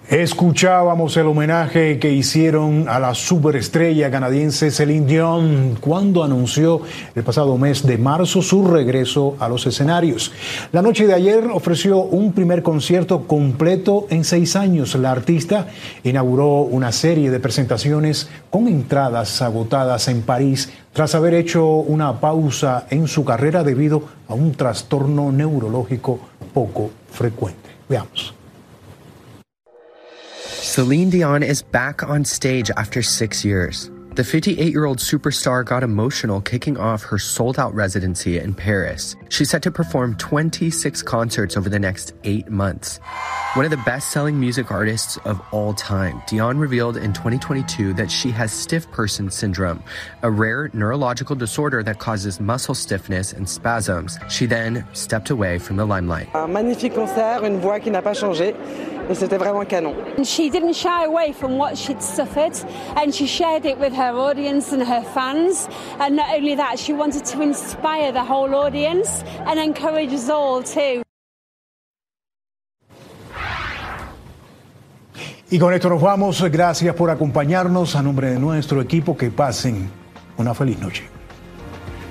Escuchábamos el homenaje que hicieron a la superestrella canadiense Celine Dion cuando anunció el pasado mes de marzo su regreso a los escenarios. La noche de ayer ofreció un primer concierto completo en 6 años. La artista inauguró una serie de presentaciones con entradas agotadas en París tras haber hecho una pausa en su carrera debido a un trastorno neurológico poco frecuente. Veamos. Celine Dion is back on stage after 6 years. The 58-year-old superstar got emotional kicking off her sold-out residency in Paris. She's set to perform 26 concerts over the next 8 months. One of the best-selling music artists of all time, Dion revealed in 2022 that she has stiff person syndrome, a rare neurological disorder that causes muscle stiffness and spasms. She then stepped away from the limelight. Un magnifique concert, une voix qui n'a pas changé. Et c'était vraiment canon. She didn't shy away from what she'd suffered, and she shared it with her audience and her fans. And not only that, she wanted to inspire the whole audience and encourage us all too. Y con esto nos vamos. Gracias por acompañarnos. A nombre de nuestro equipo, que pasen una feliz noche.